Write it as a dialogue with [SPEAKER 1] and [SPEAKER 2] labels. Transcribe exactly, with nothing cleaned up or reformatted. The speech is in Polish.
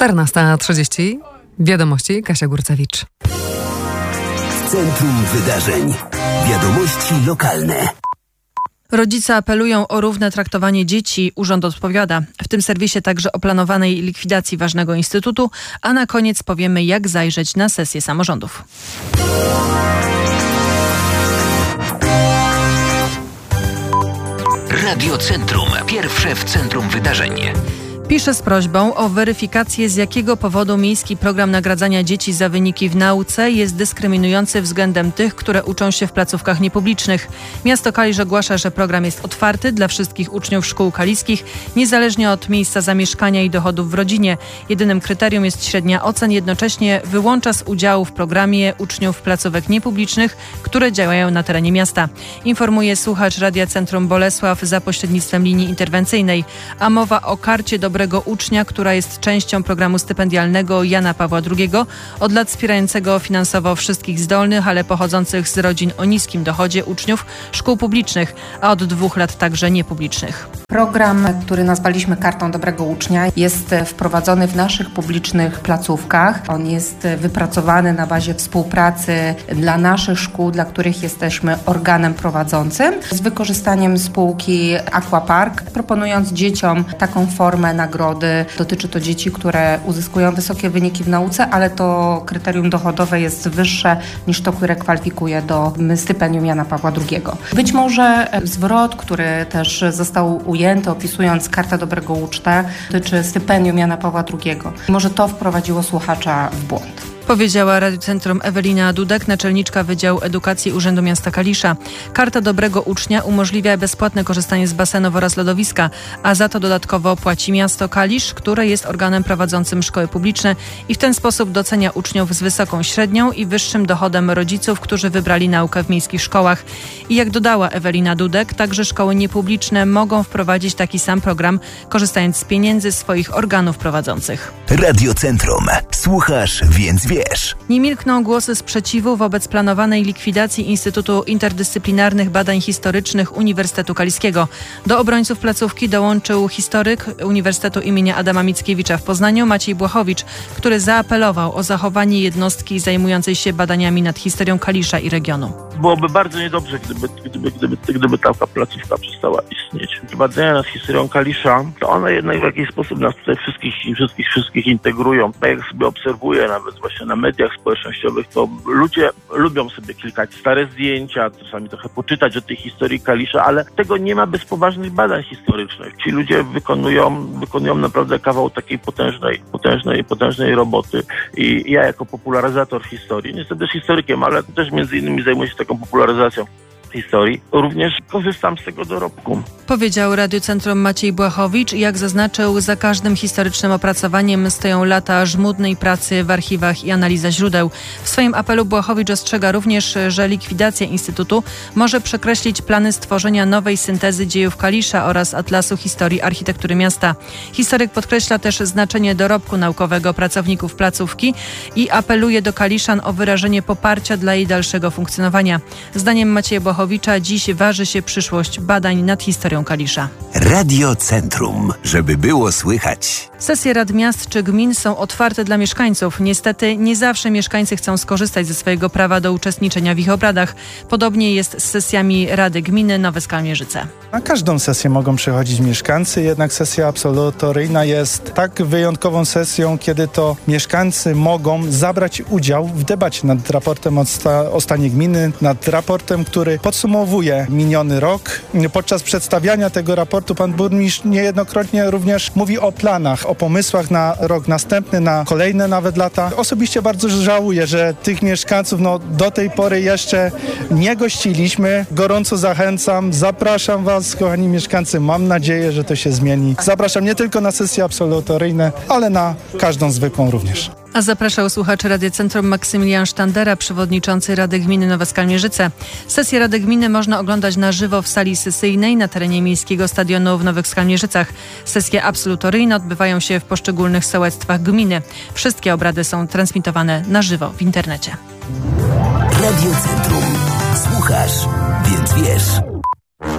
[SPEAKER 1] czternasta trzydzieści. Wiadomości, Kasia Górcewicz.
[SPEAKER 2] Centrum Wydarzeń. Wiadomości lokalne.
[SPEAKER 3] Rodzice apelują o równe traktowanie dzieci. Urząd odpowiada. W tym serwisie także o planowanej likwidacji ważnego instytutu, a na koniec powiemy, jak zajrzeć na sesję samorządów.
[SPEAKER 2] Radio Centrum. Pierwsze w centrum wydarzeń.
[SPEAKER 3] Pisze z prośbą o weryfikację, z jakiego powodu miejski program nagradzania dzieci za wyniki w nauce jest dyskryminujący względem tych, które uczą się w placówkach niepublicznych. Miasto Kalisz ogłasza, że program jest otwarty dla wszystkich uczniów szkół kaliskich, niezależnie od miejsca zamieszkania i dochodów w rodzinie. Jedynym kryterium jest średnia ocen, jednocześnie wyłącza z udziału w programie uczniów placówek niepublicznych, które działają na terenie miasta. Informuje słuchacz Radia Centrum Bolesław za pośrednictwem linii interwencyjnej, a mowa o karcie dobrego ucznia, która jest częścią programu stypendialnego Jana Pawła drugiego, od lat wspierającego finansowo wszystkich zdolnych, ale pochodzących z rodzin o niskim dochodzie uczniów szkół publicznych, a od dwóch lat także niepublicznych.
[SPEAKER 4] Program, który nazwaliśmy Kartą Dobrego Ucznia, jest wprowadzony w naszych publicznych placówkach. On jest wypracowany na bazie współpracy dla naszych szkół, dla których jesteśmy organem prowadzącym, z wykorzystaniem spółki Aquapark, proponując dzieciom taką formę nagrody. Dotyczy to dzieci, które uzyskują wysokie wyniki w nauce, ale to kryterium dochodowe jest wyższe niż to, które kwalifikuje do stypendium Jana Pawła drugiego. Być może zwrot, który też został ujęty, opisując Kartę Dobrego Ucznia, dotyczy stypendium Jana Pawła drugiego. Może to wprowadziło słuchacza w błąd.
[SPEAKER 3] Powiedziała Radio Centrum Ewelina Dudek, naczelniczka Wydziału Edukacji Urzędu Miasta Kalisza. Karta Dobrego Ucznia umożliwia bezpłatne korzystanie z basenów oraz lodowiska, a za to dodatkowo płaci miasto Kalisz, które jest organem prowadzącym szkoły publiczne i w ten sposób docenia uczniów z wysoką średnią i wyższym dochodem rodziców, którzy wybrali naukę w miejskich szkołach. I jak dodała Ewelina Dudek, także szkoły niepubliczne mogą wprowadzić taki sam program, korzystając z pieniędzy swoich organów prowadzących.
[SPEAKER 2] Radio Centrum. Słuchasz, więc wiesz.
[SPEAKER 3] Nie milkną głosy sprzeciwu wobec planowanej likwidacji Instytutu Interdyscyplinarnych Badań Historycznych Uniwersytetu Kaliskiego. Do obrońców placówki dołączył historyk Uniwersytetu imienia Adama Mickiewicza w Poznaniu Maciej Błachowicz, który zaapelował o zachowanie jednostki zajmującej się badaniami nad historią Kalisza i regionu.
[SPEAKER 5] Byłoby bardzo niedobrze, gdyby, gdyby, gdyby, gdyby taka placówka przestała istnieć. Badania nad historią Kalisza, to one jednak w jakiś sposób nas tutaj wszystkich, wszystkich, wszystkich integrują. Tak jak sobie obserwuję nawet właśnie na mediach społecznościowych, to ludzie lubią sobie klikać stare zdjęcia, czasami trochę poczytać o tej historii Kalisza, ale tego nie ma bez poważnych badań historycznych. Ci ludzie wykonują, wykonują naprawdę kawał takiej potężnej, potężnej, potężnej roboty i ja jako popularyzator historii, nie jestem też historykiem, ale też między innymi zajmuję się taką popularyzacją historii, również korzystam z tego dorobku.
[SPEAKER 3] Powiedział Radio Centrum Maciej Błachowicz. Jak zaznaczył, za każdym historycznym opracowaniem stoją lata żmudnej pracy w archiwach i analiza źródeł. W swoim apelu Błachowicz ostrzega również, że likwidacja Instytutu może przekreślić plany stworzenia nowej syntezy dziejów Kalisza oraz Atlasu Historii Architektury Miasta. Historyk podkreśla też znaczenie dorobku naukowego pracowników placówki i apeluje do Kaliszan o wyrażenie poparcia dla jej dalszego funkcjonowania. Zdaniem Macieja Błachowicza dziś waży się przyszłość badań nad historią Kalisza.
[SPEAKER 2] Radio Centrum, żeby było słychać.
[SPEAKER 3] Sesje rad miast czy gmin są otwarte dla mieszkańców. Niestety nie zawsze mieszkańcy chcą skorzystać ze swojego prawa do uczestniczenia w ich obradach. Podobnie jest z sesjami Rady Gminy Nowe Skalmierzyce.
[SPEAKER 6] Na każdą sesję mogą przychodzić mieszkańcy, jednak sesja absolutoryjna jest tak wyjątkową sesją, kiedy to mieszkańcy mogą zabrać udział w debacie nad raportem o, sta- o stanie gminy, nad raportem, który podsumowuje miniony rok. Podczas przedstawiania tego raportu pan burmistrz niejednokrotnie również mówi o planach, o pomysłach na rok następny, na kolejne nawet lata. Osobiście bardzo żałuję, że tych mieszkańców no, do tej pory jeszcze nie gościliśmy. Gorąco zachęcam, zapraszam was, kochani mieszkańcy. Mam nadzieję, że to się zmieni. Zapraszam nie tylko na sesje absolutoryjne, ale na każdą zwykłą również.
[SPEAKER 3] A zapraszał słuchaczy Radia Centrum Maksymilian Sztandera, przewodniczący Rady Gminy Nowe Skalmierzyce. Sesję Rady Gminy można oglądać na żywo w sali sesyjnej na terenie Miejskiego Stadionu w Nowych Skalmierzycach. Sesje absolutoryjne odbywają się w poszczególnych sołectwach gminy. Wszystkie obrady są transmitowane na żywo w internecie.
[SPEAKER 2] Radio Centrum. Słuchasz, więc wiesz.